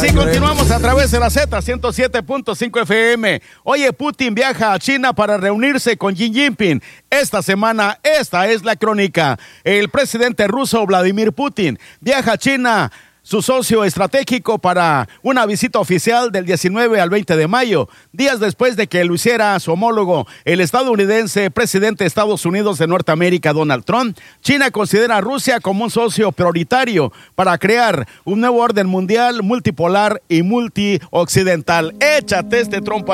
sí, continuamos a través de la Z107.5 FM. Oye, Putin viaja a China para reunirse con Xi Jinping. Esta semana, esta es la crónica. El presidente ruso Vladimir Putin viaja a China, su socio estratégico, para una visita oficial del 19 al 20 de mayo, días después de que lo hiciera su homólogo, el estadounidense presidente de Estados Unidos de Norteamérica, Donald Trump. China considera a Rusia como un socio prioritario para crear un nuevo orden mundial multipolar y multioccidental. Échate este trompo